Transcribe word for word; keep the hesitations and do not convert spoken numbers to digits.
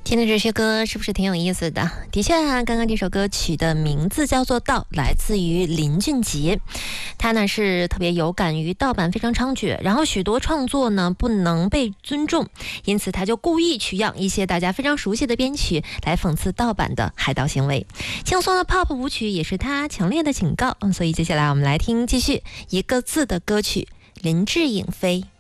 听的这些歌是不是挺有意思的？的确啊，刚刚这首歌曲的名字叫做《盗》，来自于林俊杰。他呢是特别有感于盗版非常猖獗，然后许多创作呢不能被尊重，因此他就故意取样一些大家非常熟悉的编曲来讽刺盗版的海盗行为。轻松的 pop 舞曲也是他强烈的警告。嗯，所以接下来我们来听继续一个字的歌曲，林志颖飞。